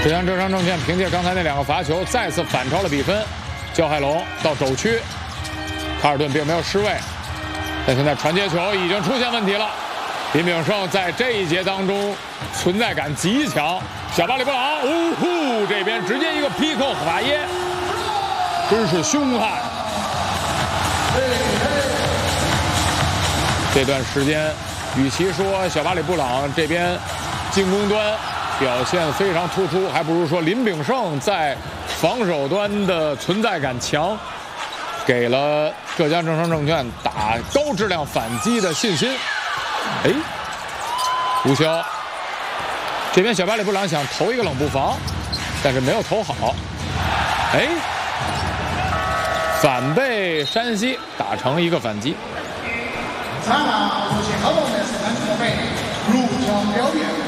浙江浙商证券凭借刚才那2个罚球，再次反超了比分。焦海龙到肘区，卡尔顿并没有失位，但现在传接球已经出现问题了。林炳胜在这一节当中存在感极强。小巴里布朗，呜呼，这边直接一个劈扣法耶，真是凶悍。这段时间，与其说小巴里布朗这边进攻端表现非常突出，还不如说林炳胜在防守端的存在感强，给了浙江浙商证券打高质量反击的信心。哎，无效。这边小巴里布朗想投一个冷不防，但是没有投好。哎，反被山西打成一个反击。 场上出现好多的是3球杯，入球表演。